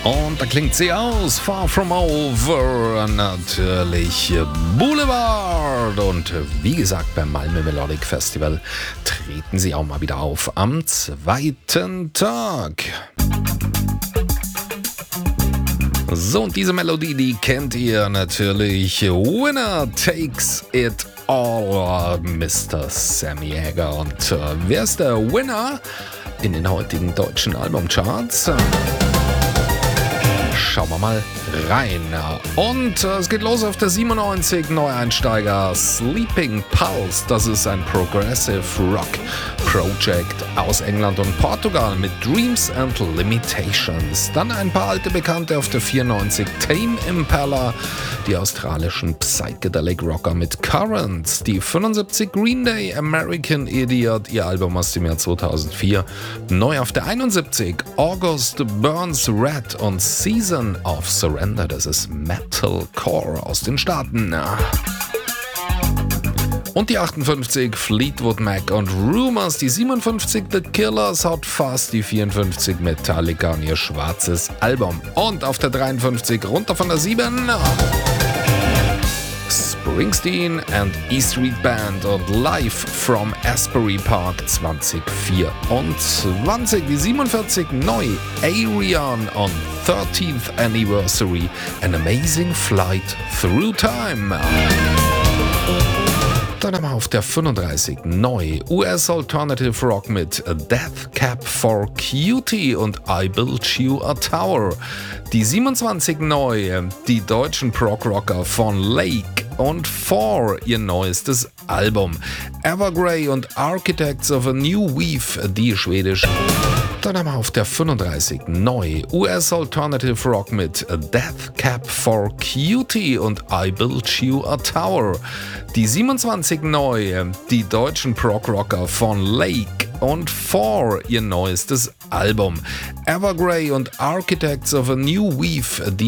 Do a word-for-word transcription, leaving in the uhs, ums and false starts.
Und da klingt sie aus, Far From Over, natürlich Boulevard. Und wie gesagt, beim Malmö Melodic Festival treten sie auch mal wieder auf am zweiten Tag. So, und diese Melodie, die kennt ihr natürlich. Winner Takes It All, Mister Sammy Hagar. Und äh, wer ist der Winner in den heutigen deutschen Albumcharts? Schauen wir mal rein. Und äh, es geht los auf der siebenundneunzig, Neueinsteiger Sleeping Pulse. Das ist ein Progressive Rock Project aus England und Portugal mit Dreams and Limitations. Dann ein paar alte Bekannte auf der vierundneunzig, Tame Impala, die australischen Psychedelic Rocker mit Currents. Die fünfundsiebzig, Green Day, American Idiot, ihr Album aus dem Jahr zweitausendvier. Neu auf der einundsiebzig, August Burns Red und Season of Surrender, das ist Metalcore aus den Staaten. Und die achtundfünfzig, Fleetwood Mac und Rumours, die siebenundfünfzig, The Killers, Hot Fuzz, die vierundfünfzig, Metallica und ihr schwarzes Album. Und auf der dreiundfünfzig, runter von der sieben, Springsteen and E Street Band und Live from Asbury Park zwanzig vierundzwanzig. Die siebenundvierzig, neu, Arion on thirteenth Anniversary, An Amazing Flight Through Time. Dann haben wir auf der fünfunddreißig, neu, U S Alternative Rock mit Death Cab for Cutie und I Built You a Tower. Die siebenundzwanzig, neu, die deutschen Prog-Rocker von Lake und Four, ihr neuestes Album. Evergrey und Architects of a New Weave, die schwedisch. Dann haben wir auf der fünfunddreißig, neu, U S Alternative Rock mit Death Cab for Cutie und I Built You a Tower. Die siebenundzwanzig, neu, die deutschen Prog-Rocker von Lake und Four, ihr neuestes Album. Evergrey und Architects of a New Weave, die